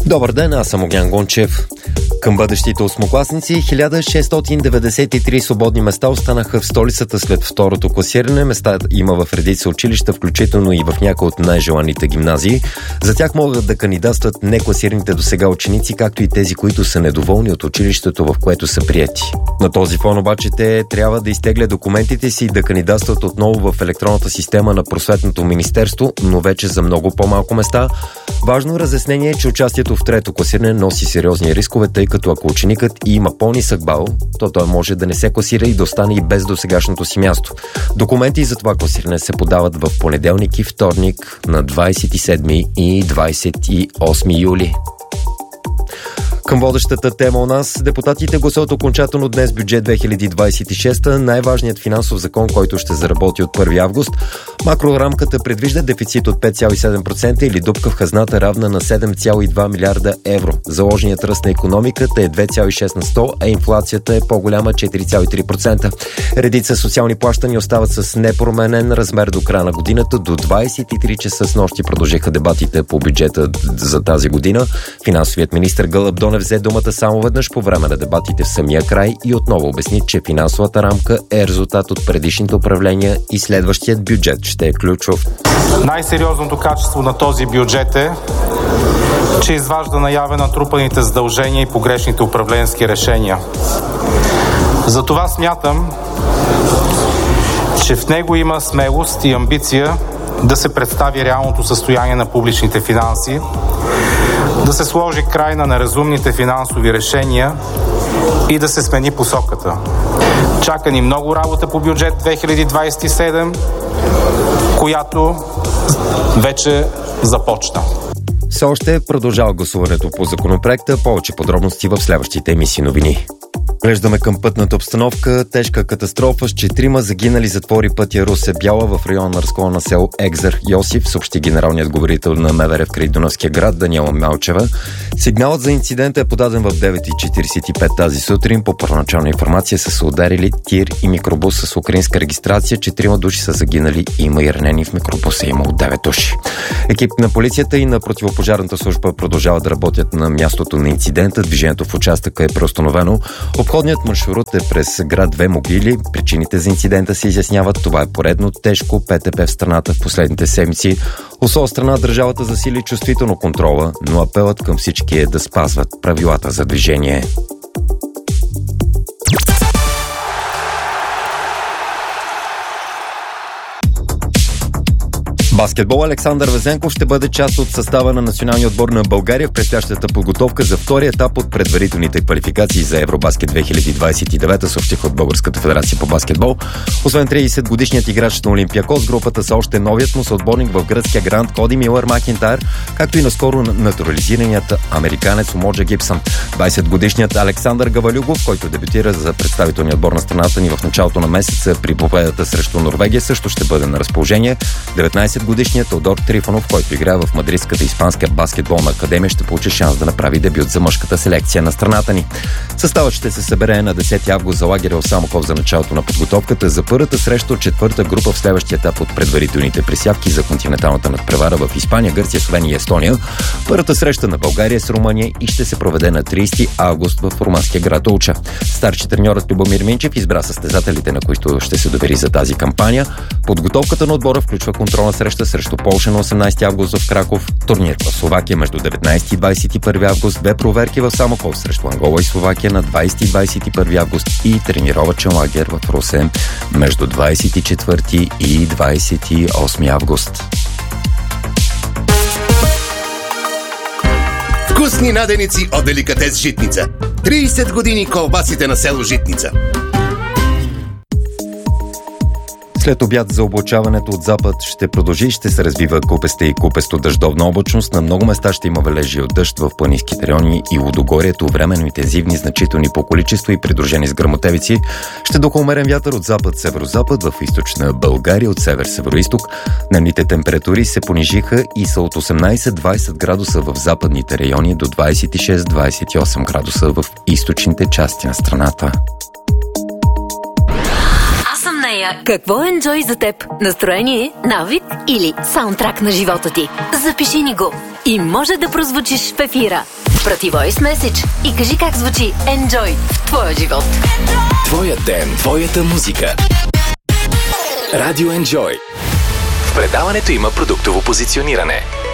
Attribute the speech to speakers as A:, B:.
A: Добър ден, аз съм Огнян Гончев. Към бъдещите осмокласници 1693 свободни места останаха в столицата след второто класиране. Места има в редица училища, включително и в някои от най-желаните гимназии. За тях могат да кандидатстват некласираните досега ученици, както и тези, които са недоволни от училището, в което са приети. На този фон обаче те трябва да изтеглят документите си и да кандидатстват отново в електронната система на Просветното министерство, но вече за много по-малко места. Важно разяснение е, че участието в трето класиране носи сериозни рискове, тъй като ако ученикът има по-нисък бал, то той може да не се класира и да остане и без досегашното си място. Документи за това класиране се подават в понеделник и вторник на 27 и 28 юли. Към водещата тема у нас, депутатите гласуват окончателно днес бюджет 2026, най-важният финансов закон, който ще заработи от 1 август. Макрорамката предвижда дефицит от 5,7% или дупка в хазната равна на 7,2 милиарда евро. Заложеният ръст на икономиката е 2,6%, а инфлацията е по-голяма 4,3%. Редица социални плащания остават с непроменен размер до края на годината. До 23 часа с нощи продължиха дебатите по бюджета за тази година. Финансовият министър Гълъб Донев взе думата само веднъж по време на дебатите в самия край и отново обясни, че финансовата рамка е резултат от предишните управления и следващият бюджет ще е ключов.
B: Най-сериозното качество на този бюджет е, че изважда наяве натрупаните задължения и погрешните управленски решения. Затова смятам, че в него има смелост и амбиция да се представи реалното състояние на публичните финанси, да се сложи край на неразумните финансови решения и да се смени посоката. Чака ни много работа по бюджет 2027, която вече започна.
A: Все още продължава гласуването по законопроекта. Повече подробности в следващите емисии новини. Глеждаме към пътната обстановка. Тежка катастрофа с 4 загинали затвори пътя Русе-Бяла в района на разклона на село Екзър-Йосиф, съобщи генералният говорител на МВР в Крайдунавския град Даниела Малчева. Сигналът за инцидента е подаден в 9:45 тази сутрин. По първоначална информация са се ударили тир и микробус с украинска регистрация. 4 души са загинали, има и ранени. В микробуса имало 9 души. Екип на полицията и на противопожарната служба продължават да работят на мястото на инцидента. Движението в участъка е преустановено. Обходният маршрут е през град Две могили. Причините за инцидента се изясняват. Това е поредно тежко ПТП в страната в последните седмици. От своя страна държавата засили чувствително контрола, но апелът към всички е да спазват правилата за движение. Баскетбол. Александър Везенков ще бъде част от състава на националния отбор на България в предстоящата подготовка за втория етап от предварителните квалификации за Евробаскет 2029, съобщиха от Българската федерация по баскетбол. Освен 30-годишният играч на Олимпиакос, групата са още новият му съотборник в гръцкия гранд Коди Милър Макентайр, както и наскоро натурализираният американец Омоджа Гибсън. 20-годишният Александър Гавалюгов, който дебютира за представителния отбор на страната ни в началото на месеца при победата срещу Норвегия, също ще бъде на разположение. 19-годишният Теодор Трифонов, който играе в мадридската испанска баскетболна академия, ще получи шанс да направи дебют за мъжката селекция на страната ни. Съставът ще се събере на 10 август за лагеря в Самоков за началото на подготовката за първата среща от четвърта група в следващия етап от предварителните пресявки за континенталната надпревара в Испания, Гърция, Словения и Естония. Първата среща на България с Румъния и ще се проведе на 30 август в румънския град Олча. Старши треньорът Любомир Минчев избра състезателите, на които ще се довери за тази кампания. Подготовката на отбора включва контролна среща срещу Полша на 18 август в Краков, турнир в Словакия между 19 и 21 август, 2 проверки в Самоков срещу Ангола и Словакия на 20 и 21 август и тренировъчен лагер в Русе между 24 и 28 август.
C: Вкусни наденици от деликатес Житница. 30 години колбасите на село Житница.
A: След обяд за облачаването от запад ще продължи и ще се развива купеста и купесто дъждовна облачност. На много места ще има валежи от дъжд в планинските райони и лудогорието, временно интензивни, значителни по количество и придружени с гръмотевици. Ще духа умерен вятър от запад-северозапад, в източна България от север-североизток. Дневните температури се понижиха и са от 18-20 градуса в западните райони до 26-28 градуса в източните части на страната.
D: зная какво е Enjoy за теб. Настроение, навик или саундтрак на живота ти. Запиши ни го и може да прозвучиш в ефира. Прати voice message и кажи как звучи Enjoy в твоя живот.
E: Твоя ден, твоята музика. Радио Enjoy. В предаването има продуктово позициониране.